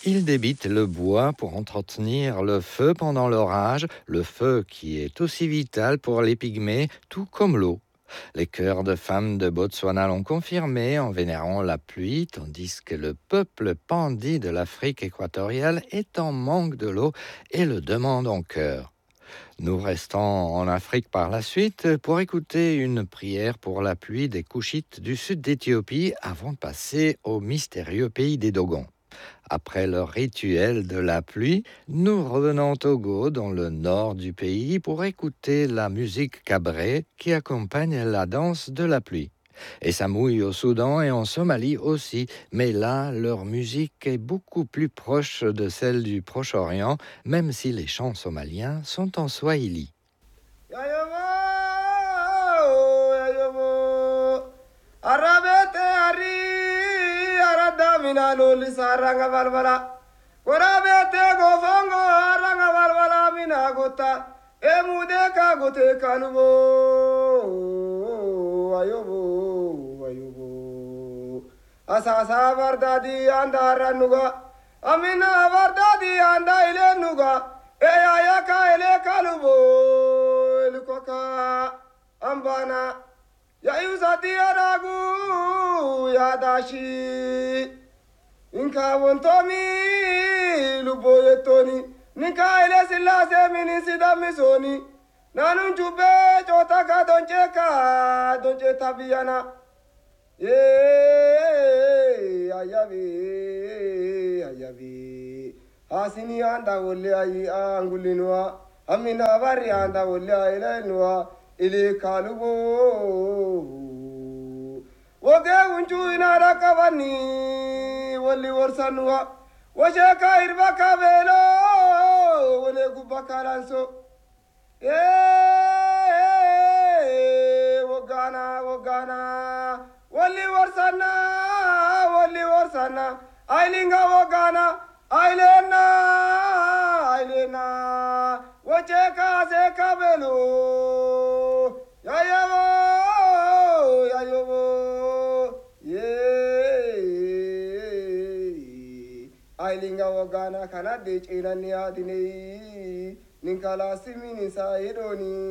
Ils débitent le bois pour entretenir le feu pendant l'orage, le feu qui est aussi vital pour les pygmées, tout comme l'eau. Les chœurs de femmes de Botswana l'ont confirmé en vénérant la pluie, tandis que le peuple pandi de l'Afrique équatoriale est en manque de l'eau et le demande en chœur. Nous restons en Afrique par la suite pour écouter une prière pour la pluie des Couchites du sud d'Éthiopie avant de passer au mystérieux pays des Dogons. Après leur rituel de la pluie, nous revenons au Togo, dans le nord du pays, pour écouter la musique cabré qui accompagne la danse de la pluie. Et ça mouille au Soudan et en Somalie aussi, mais là, leur musique est beaucoup plus proche de celle du Proche-Orient, même si les chants somaliens sont en swahili. Korabete gofongo aranga balbala mina gota emude ka gote kalubo ayobo asasa bardadi andara nuga amina bardadi anda ile nuga eya ka ile kalubo elukoka ambana ya yusati adagu ya dashi Inka wontomi luboyetoni Nika ile silase minisida misoni Nanun jube chotaka donche tabiyana ayabi Asini anda wole ayi angulinwa Amina bari anda wole ayilenwa Ile kalubo Woge unchu inara kavani Wali warsanwa Washeka irba kabelo Wone kubakaranso Wogana Wali warsana Ailinga wogana Ailena Wacheka se kabelo Yayobo Ailinga wogana kana de china ni adine ninkala simini sa idoni